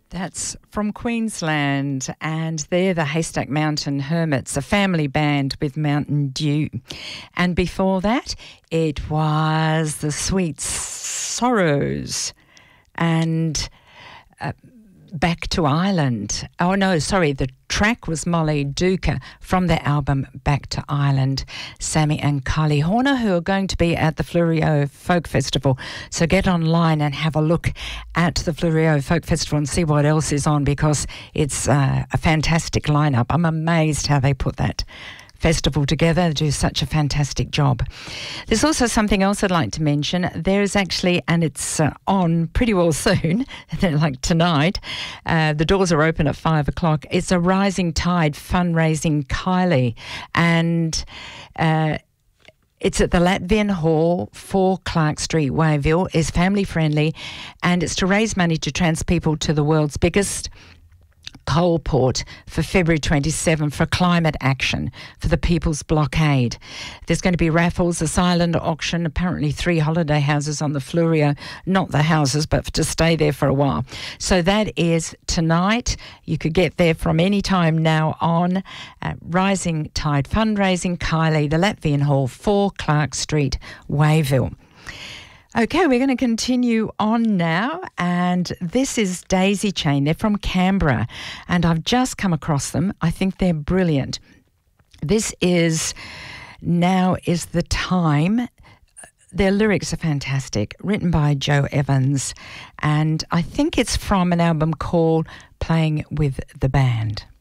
That's from Queensland, and they're the Haystack Mountain Hermits, a family band with Mountain Dew. And before that, it was the Sweet Sorrows and Back to Ireland. Oh, no, sorry, the track was Molly Duca from their album Back to Ireland. Sammy and Kylie Horner, who are going to be at the Fleurieu Folk Festival. So get online and have a look at the Fleurieu Folk Festival and see what else is on, because it's a fantastic lineup. I'm amazed how they put that festival together. They do such a fantastic job. There's also something else I'd like to mention. There is actually, and it's on pretty well soon, like tonight. The doors are open at 5 o'clock. It's a Rising Tide fundraising Kylie, and it's at the Latvian Hall, 4 Clark Street, Wayville. It's family friendly, and it's to raise money to trans people to the world's biggest coal port for February 27 for climate action for the People's Blockade. There's going to be raffles, a silent auction, apparently 3 holiday houses on the Fleurieu, not the houses, but to stay there for a while. So that is tonight. You could get there from any time now on. Rising Tide Fundraising, Kylie, the Latvian Hall, 4 Clark Street, Wayville. Okay, we're going to continue on now, and this is Daisy Chain. They're from Canberra, and I've just come across them. I think they're brilliant. This is Now Is the Time. Their lyrics are fantastic, written by Joe Evans, and I think it's from an album called Playing with the Band.